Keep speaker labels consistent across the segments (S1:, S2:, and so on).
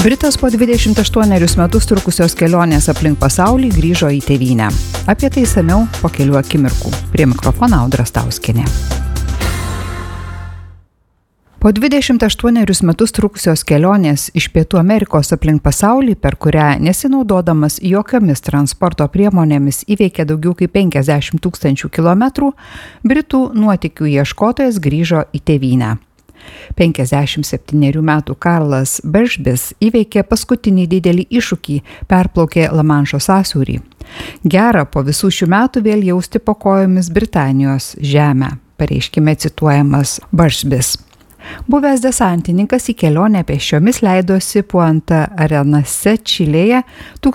S1: Britas po 28 metus trukusios kelionės aplink pasaulį grįžo į tėvynę. Apie tai išsamiau po kelių akimirkų. Prie mikrofono Audra Stauskienė. Po 28 metus trukusios kelionės iš Pietų Amerikos aplink pasaulį, per kurią nesinaudodamas jokiomis transporto priemonėmis įveikė daugiau kaip 50 000 kilometrų, Britų nuotykių ieškotojas grįžo į tėvynę. 57 metų Karlas Beržbis įveikė paskutinį didelį iššūkį, perplaukė Lamanšo sąsiaurį. Gera po visų šių metų vėl jausti po kojomis Britanijos žemę, pareiškime cituojamas Beržbis. Buvęs desantininkas į kelionę pėsčiomis leidosi Puenta Arenase, Čilėje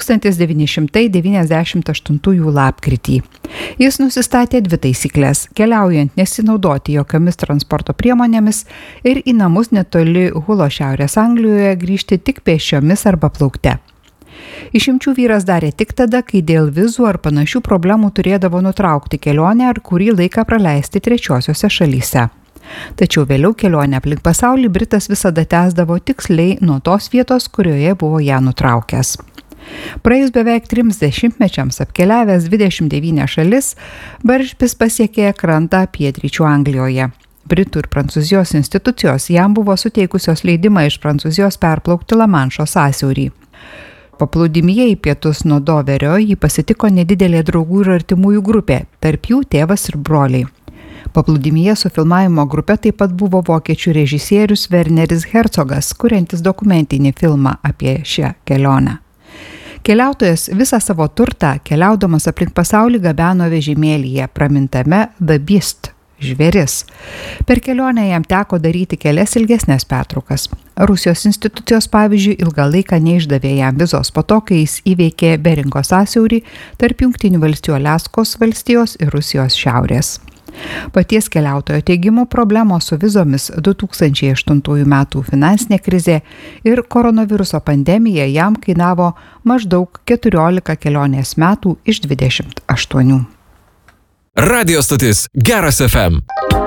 S1: 1998 lapkritį. Jis nusistatė 2 taisyklės – keliaujant nesinaudoti jokiomis transporto priemonėmis ir į namus netoli Hulo Šiaurės Anglijoje grįžti tik pėsčiomis arba plaukte. Išimčių vyras darė tik tada, kai dėl vizų ar panašių problemų turėdavo nutraukti kelionę ar kurį laiką praleisti trečiosiose šalyse. Tačiau vėliau kelionę aplink pasaulį Britas visada tęsdavo tiksliai nuo tos vietos, kurioje buvo ją nutraukęs. Praėjus beveik 30 mečiams apkeliavęs 29 šalis, Beržbis pasiekė krantą pietryčių Anglijoje. Britų ir Prancūzijos institucijos jam buvo suteikusios leidimą iš Prancūzijos perplaukti Lamanšo sąsiaurį. Paplūdimyje į pietus nuo Doverio jį pasitiko nedidelė draugų ir artimųjų grupė, tarp jų tėvas ir broliai. Paplūdimyje su filmavimo grupe taip pat buvo vokiečių režisierius Werneris Herzogas, kuriantis dokumentinį filmą apie šią kelionę. Keliautojas visą savo turtą, keliaudamas aplink pasaulį, gabeno vežimėlyje pramintame The Beast – žvėris. Per kelionę jam teko daryti kelias ilgesnės pertraukas. Rusijos institucijos, pavyzdžiui, ilgą laiką neišdavė jam vizos po to, kai jis įveikė Beringo sąsiaurį tarp Jungtinių valstijų Aliaskos valstijos ir Rusijos šiaurės. Paties keliautojo teigimu, problemos su vizomis 2008 metų finansinė krizė ir koronaviruso pandemija jam kainavo maždaug 14 kelionės metų iš 28.
S2: Radio stotis Geras FM.